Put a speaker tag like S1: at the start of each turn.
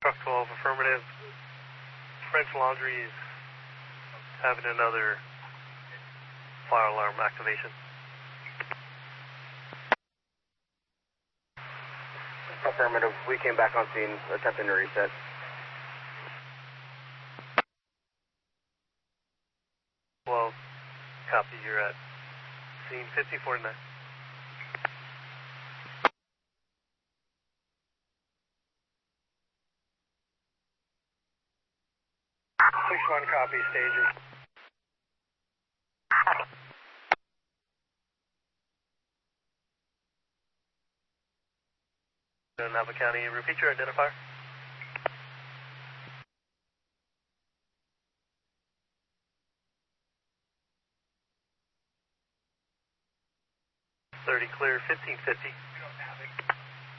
S1: Truck 12, affirmative. French Laundry is having another fire alarm activation.
S2: Affirmative. We came back on scene, attempting to reset.
S1: Well, copy. You're at scene 5049. 6-1, copy, staging. Napa County, repeat your identifier. Clear, 1550.